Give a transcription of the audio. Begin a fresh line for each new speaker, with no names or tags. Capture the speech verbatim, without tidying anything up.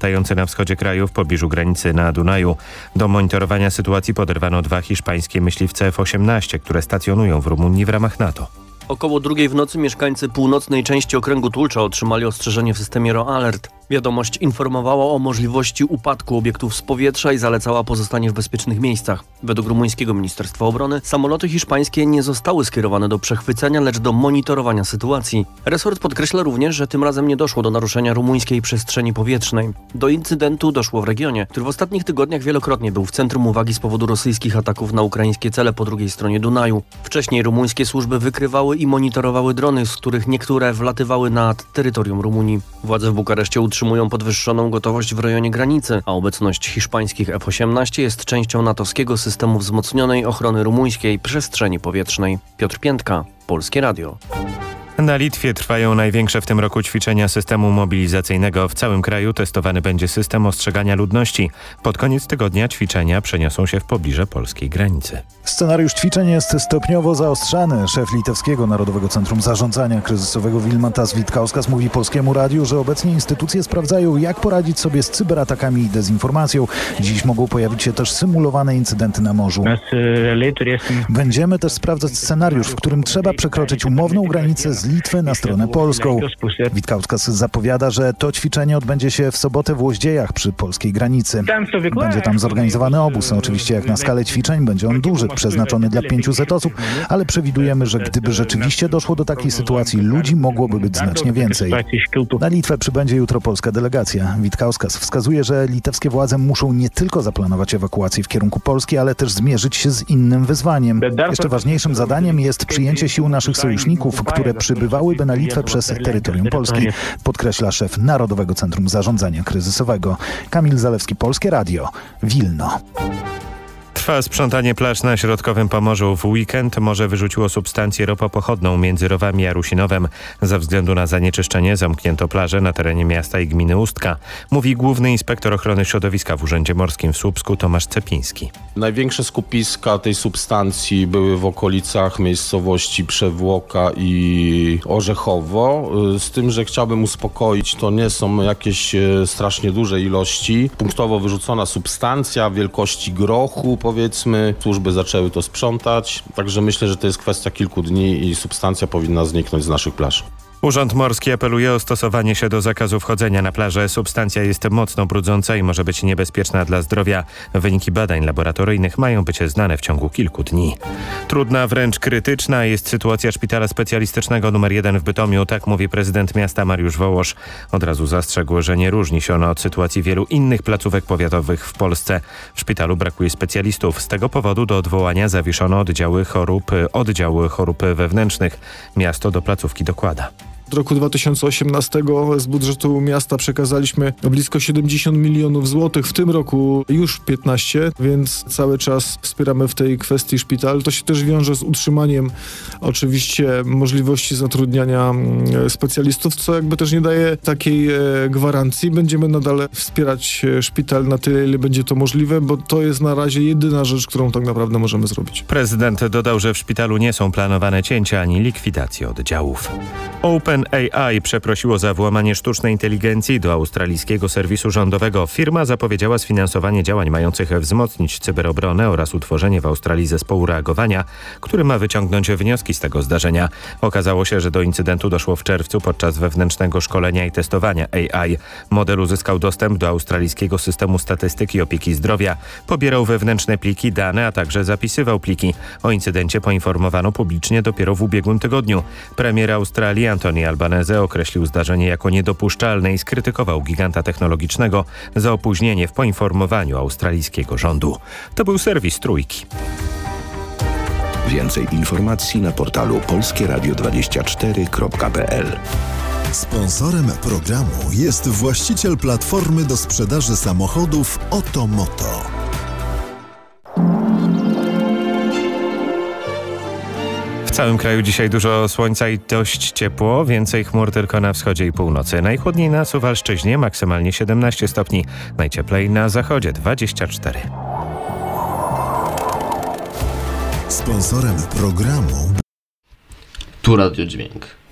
latający na wschodzie kraju w pobliżu granicy na Dunaju. Do monitorowania sytuacji poderwano dwa hiszpańskie myśliwce F osiemnaście, które stacjonują w Rumunii w ramach NATO.
Około drugiej w nocy mieszkańcy północnej części okręgu Tulcza otrzymali ostrzeżenie w systemie R O Alert. Wiadomość informowała o możliwości upadku obiektów z powietrza i zalecała pozostanie w bezpiecznych miejscach. Według rumuńskiego Ministerstwa Obrony samoloty hiszpańskie nie zostały skierowane do przechwycenia, lecz do monitorowania sytuacji. Resort podkreśla również, że tym razem nie doszło do naruszenia rumuńskiej przestrzeni powietrznej. Do incydentu doszło w regionie, który w ostatnich tygodniach wielokrotnie był w centrum uwagi z powodu rosyjskich ataków na ukraińskie cele po drugiej stronie Dunaju. Wcześniej rumuńskie służby wykrywały i monitorowały drony, z których niektóre wlatywały nad terytorium Rumunii. Władze w Bukareszcie utrzymują podwyższoną gotowość w rejonie granicy, a obecność hiszpańskich F osiemnaście jest częścią natowskiego systemu wzmocnionej ochrony rumuńskiej przestrzeni powietrznej. Piotr Piętka, Polskie Radio.
Na Litwie trwają największe w tym roku ćwiczenia systemu mobilizacyjnego. W całym kraju testowany będzie system ostrzegania ludności. Pod koniec tygodnia ćwiczenia przeniosą się w pobliże polskiej granicy.
Scenariusz ćwiczeń jest stopniowo zaostrzany. Szef Litewskiego Narodowego Centrum Zarządzania Kryzysowego Vilmantas Vitkauskas mówi Polskiemu Radiu, że obecnie instytucje sprawdzają, jak poradzić sobie z cyberatakami i dezinformacją. Dziś mogą pojawić się też symulowane incydenty na morzu. Będziemy też sprawdzać scenariusz, w którym trzeba przekroczyć umowną granicę z Litwy na stronę polską. Vitkauskas zapowiada, że to ćwiczenie odbędzie się w sobotę w Łoździejach przy polskiej granicy. Będzie tam zorganizowany obóz. Oczywiście jak na skalę ćwiczeń będzie on duży, przeznaczony dla pięciuset osób, ale przewidujemy, że gdyby rzeczywiście doszło do takiej sytuacji, ludzi mogłoby być znacznie więcej. Na Litwę przybędzie jutro polska delegacja. Vitkauskas wskazuje, że litewskie władze muszą nie tylko zaplanować ewakuację w kierunku Polski, ale też zmierzyć się z innym wyzwaniem. Jeszcze ważniejszym zadaniem jest przyjęcie sił naszych sojuszników, które przybywałyby na Litwę przez terytorium Polski, podkreśla szef Narodowego Centrum Zarządzania Kryzysowego. Kamil Zalewski, Polskie Radio, Wilno.
Trwa sprzątanie plaż na środkowym Pomorzu. W weekend morze wyrzuciło substancję ropopochodną między Rowami a Rusinowem. Ze względu na zanieczyszczenie zamknięto plaże na terenie miasta i gminy Ustka. Mówi główny inspektor ochrony środowiska w Urzędzie Morskim w Słupsku Tomasz Cepiński.
Największe skupiska tej substancji były w okolicach miejscowości Przewłoka i Orzechowo. Z tym, że chciałbym uspokoić, to nie są jakieś strasznie duże ilości. Punktowo wyrzucona substancja wielkości grochu, powiedzmy, służby zaczęły to sprzątać, także myślę, że to jest kwestia kilku dni i substancja powinna zniknąć z naszych plaż.
Urząd Morski apeluje o stosowanie się do zakazu wchodzenia na plażę. Substancja jest mocno brudząca i może być niebezpieczna dla zdrowia. Wyniki badań laboratoryjnych mają być znane w ciągu kilku dni. Trudna, wręcz krytyczna jest sytuacja szpitala specjalistycznego numer jeden w Bytomiu, tak mówi prezydent miasta Mariusz Wołosz. Od razu zastrzegł, że nie różni się ona od sytuacji wielu innych placówek powiatowych w Polsce. W szpitalu brakuje specjalistów. Z tego powodu do odwołania zawieszono oddziały chorób, oddziały chorób wewnętrznych. Miasto do placówki dokłada.
Od roku dwa tysiące osiemnastego z budżetu miasta przekazaliśmy blisko siedemdziesiąt milionów złotych. W tym roku już piętnaście, więc cały czas wspieramy w tej kwestii szpital. To się też wiąże z utrzymaniem oczywiście możliwości zatrudniania specjalistów, co jakby też nie daje takiej gwarancji. Będziemy nadal wspierać szpital na tyle, ile będzie to możliwe, bo to jest na razie jedyna rzecz, którą tak naprawdę możemy zrobić.
Prezydent dodał, że w szpitalu nie są planowane cięcia ani likwidacje oddziałów. OpenAI przeprosiło za włamanie sztucznej inteligencji do australijskiego serwisu rządowego. Firma zapowiedziała sfinansowanie działań mających wzmocnić cyberobronę oraz utworzenie w Australii zespołu reagowania, który ma wyciągnąć wnioski z tego zdarzenia. Okazało się, że do incydentu doszło w czerwcu podczas wewnętrznego szkolenia i testowania A I. Model uzyskał dostęp do australijskiego systemu statystyki opieki zdrowia, pobierał wewnętrzne pliki, dane, a także zapisywał pliki. O incydencie poinformowano publicznie dopiero w ubiegłym tygodniu. Premier Australii Anthony Albanese określił zdarzenie jako niedopuszczalne i skrytykował giganta technologicznego za opóźnienie w poinformowaniu australijskiego rządu. To był serwis Trójki.
Więcej informacji na portalu polskie radio dwadzieścia cztery kropka p l.
Sponsorem programu jest właściciel platformy do sprzedaży samochodów Otomoto.
W całym kraju dzisiaj dużo słońca i dość ciepło, więcej chmur tylko na wschodzie i północy. Najchłodniej na Suwalszczyźnie, maksymalnie siedemnaście stopni, najcieplej na zachodzie dwadzieścia cztery.
Sponsorem programu
Tu Radio Dźwięk.